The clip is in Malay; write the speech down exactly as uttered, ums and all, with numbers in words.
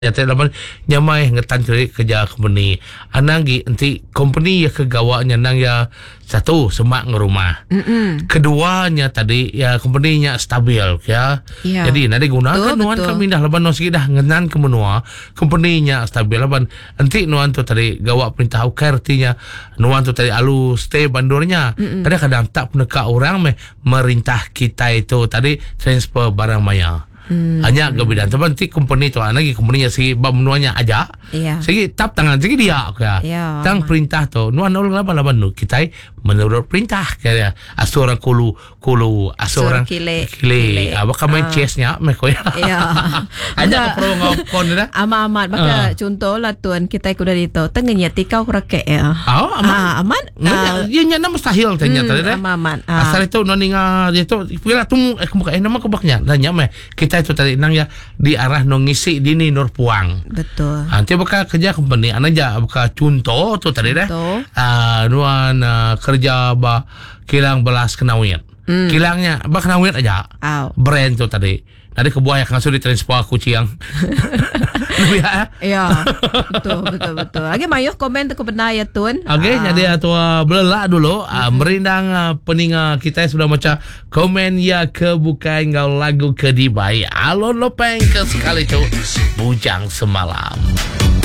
Nyata laban nyamai ngetan kiri kerja company. Anang gi enti company ya kegawanya nang ya satu semak ngerumah. Mm-mm. Keduanya tadi ya company-nya stabil ya. Ya. Jadi nanti gunakan nuan kami dah laban nos dah ngenan ke menua company-nya stabil laban enti nuan tu tadi gawa perintah ukertinya nuan tu tadi alu stay bandurnya. Kadang-kadang tak peneka orang meh merintah kita itu tadi transfer barang maya. Hmm. Hanya kebidan teman ti company tu lagi company si bab nuanya aja. Yeah. Segi tap tangan segi dia ka. Yeah, tang perintah tu nuan orang laban-laban nu kita menurut perintah kaya asorang kulu kulu asorang kile kile apa kamen uh. chestnya me ko ya. Yeah. Ada pro ngopon dah. Amat-amat maka uh. contoh lah tuan kita kuda dito tengenya tikau rake ya. Oh amat. Amat. Dia nyana mustahil tanya tadi dah. Amat. Asal itu noninga dia tu kira tu eh kemuka eh nama kebaknya tanya me kita itu tadi nang ya di arah no ngisi dini nur puang. Betul. Nanti buka kerja company anaja buka contoh tu tadi dah. Ah nuan uh, kerja ba kilang belas kenawin. Mm. Kilangnya ba kenawin aja. Oh. Brand tu tadi. Nanti kebuaya kan sudah transfer kucing. Lebih ya. Ya. Betul betul betul. Lagi mayuh komen tu kebenar ya tuan. Okey, uh. jadi tu uh, belak dulu uh, mm-hmm. merindang uh, peninga kita sudah macam komen ya ke bukan ngau lagu ke dibai. Alon lopeng ke sekali tu bujang semalam.